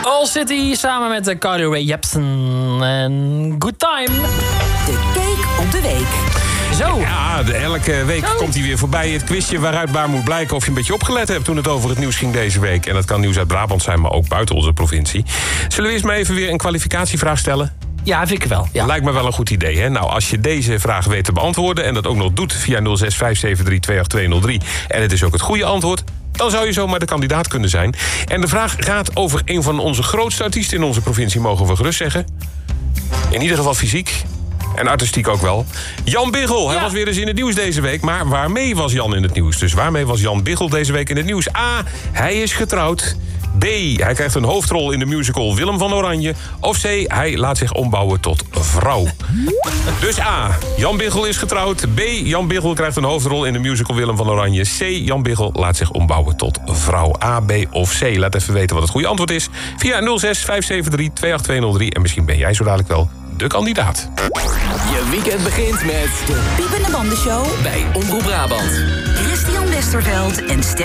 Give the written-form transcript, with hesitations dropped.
All City samen met Carly Rae Jepsen en Good Time. De Cake op de Week. Zo. Ja, elke week komt hij weer voorbij. Het quizje waaruit maar moet blijken of je een beetje opgelet hebt toen het over het nieuws ging deze week. En dat kan nieuws uit Brabant zijn, maar ook buiten onze provincie. Zullen we eerst maar even weer een kwalificatievraag stellen? Ja, vind ik wel. Ja. Lijkt me wel een goed idee, hè? Nou, als je deze vraag weet te beantwoorden en dat ook nog doet via 06 573 28203... en het is ook het goede antwoord, dan zou je zomaar de kandidaat kunnen zijn. En de vraag gaat over een van onze grootste artiesten in onze provincie, mogen we gerust zeggen. In ieder geval fysiek. En artistiek ook wel. Jan Biggel, hij was weer eens in het nieuws deze week. Maar waarmee was Jan in het nieuws? Dus waarmee was Jan Biggel deze week in het nieuws? A, hij is getrouwd. B, hij krijgt een hoofdrol in de musical Willem van Oranje. Of C, hij laat zich ombouwen tot vrouw. Dus A, Jan Biggel is getrouwd. B, Jan Biggel krijgt een hoofdrol in de musical Willem van Oranje. C, Jan Biggel laat zich ombouwen tot vrouw. A, B of C. Laat even weten wat het goede antwoord is. Via 06 573 28203. En misschien ben jij zo dadelijk wel de kandidaat. Je weekend begint met De Piepende Bandenshow bij Omroep Brabant. Christian Westerveld en